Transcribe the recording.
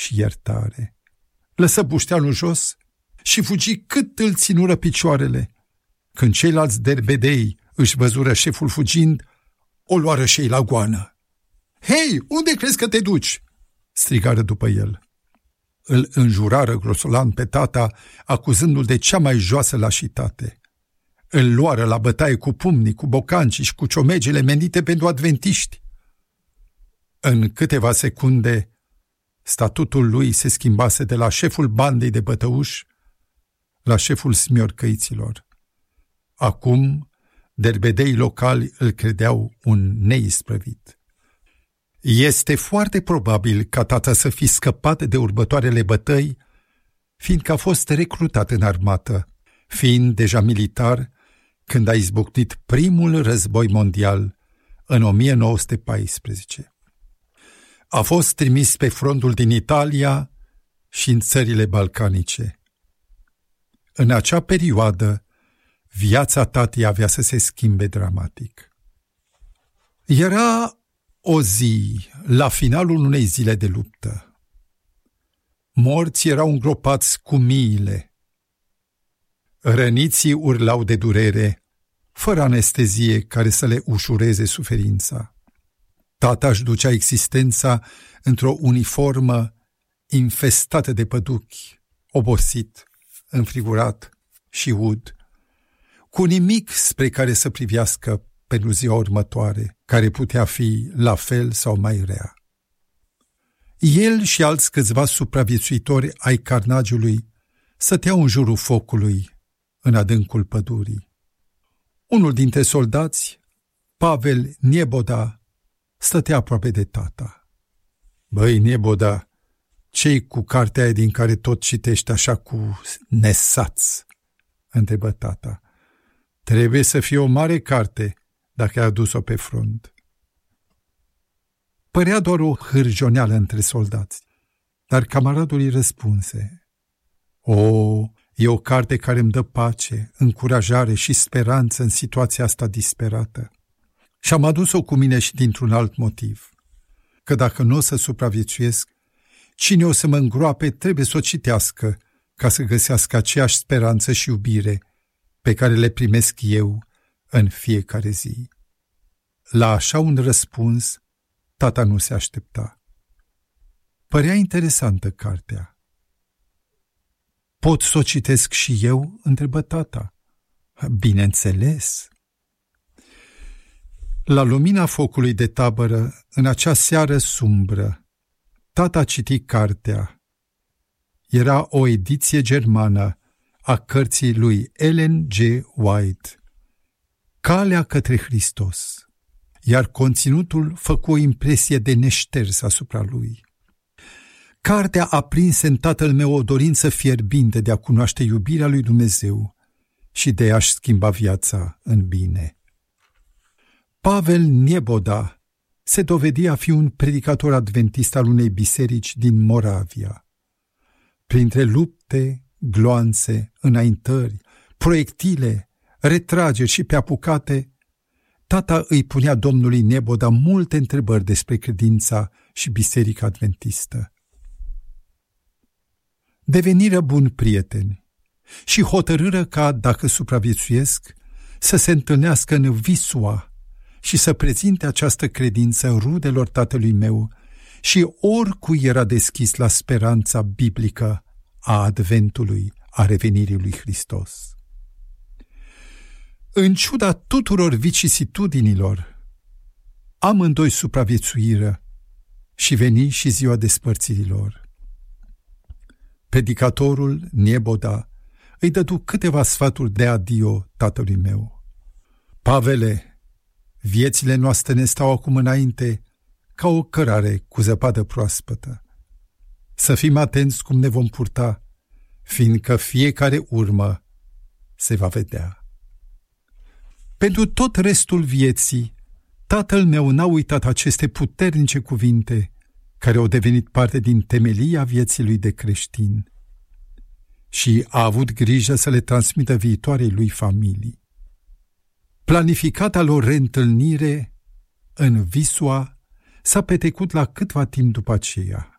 și iertare. Lăsă bușteanul jos și fugi cât îl ținură picioarele. Când ceilalți derbedei își văzură șeful fugind, o luară și ei la goană. Hei, unde crezi că te duci?" strigară după el. Îl înjurară grosolan pe tata, acuzându-l de cea mai joasă lașitate. Îl luară la bătaie cu pumnii, cu bocancii și cu ciomegele menite pentru adventiști. În câteva secunde, statutul lui se schimbase de la șeful bandei de bătăuși la șeful smiorcăiților. Acum, derbedei locali îl credeau un neisprăvit. Este foarte probabil ca tata să fi scăpat de următoarele bătăi, fiindcă a fost recrutat în armată, fiind deja militar când a izbucnit primul război mondial în 1914. A fost trimis pe frontul din Italia și în țările balcanice. În acea perioadă, viața tatei avea să se schimbe dramatic. Era o zi, la finalul unei zile de luptă. Morții erau îngropați cu miile. Răniții urlau de durere, fără anestezie care să le ușureze suferința. Tata își ducea existența într-o uniformă infestată de păduchi, obosit, înfrigurat și ud, cu nimic spre care să privească pentru ziua următoare, care putea fi la fel sau mai rea. El și alți câțiva supraviețuitori ai carnagiului stăteau în jurul focului, în adâncul pădurii. Unul dintre soldați, Pavel Nieboda, stătea aproape de tata. Băi, Nieboda, ce-i cu cartea aia din care tot citești așa cu nesaț? Întrebă tata. Trebuie să fie o mare carte dacă ai adus-o pe front. Părea doar o hârjoneală între soldați, dar camaradul îi răspunse. E o carte care îmi dă pace, încurajare și speranță în situația asta disperată. Și am adus-o cu mine și dintr-un alt motiv, că dacă nu o să supraviețuiesc, cine o să mă îngroape trebuie să o citească ca să găsească aceeași speranță și iubire pe care le primesc eu în fiecare zi. La așa un răspuns, tata nu se aștepta. Părea interesantă cartea. Pot să o citesc și eu? Întrebă tata. Bineînțeles. La lumina focului de tabără, în acea seară sumbră, tata citi cartea. Era o ediție germană a cărții lui Ellen G. White, Calea către Hristos, iar conținutul făcu o impresie de neșters asupra lui. Cartea aprinse în tatăl meu o dorință fierbinte de a cunoaște iubirea lui Dumnezeu și de a-și schimba viața în bine. Pavel Nieboda se dovedi a fi un predicator adventist al unei biserici din Moravia. Printre lupte, gloanțe, înaintări, proiectile, retrageri și pe apucate, tata îi punea domnului Nieboda multe întrebări despre credința și biserica adventistă. Deveniră buni prieteni și hotărâră ca, dacă supraviețuiesc, să se întâlnească în Visua și să prezinte această credință rudelor tatălui meu și oricui era deschis la speranța biblică a adventului, a revenirii lui Hristos. În ciuda tuturor vicisitudinilor, amândoi supraviețuiră și veni și ziua despărțirilor. Predicatorul Nieboda îi dădu câteva sfaturi de adio tatălui meu. Pavele, viețile noastre ne stau acum înainte ca o cărare cu zăpadă proaspătă. Să fim atenți cum ne vom purta, fiindcă fiecare urmă se va vedea. Pentru tot restul vieții, tatăl meu n-a uitat aceste puternice cuvinte care au devenit parte din temelia vieții lui de creștin și a avut grijă să le transmită viitoarei lui familii. Planificata lor reîntâlnire în Visua s-a petrecut la câtva timp după aceea.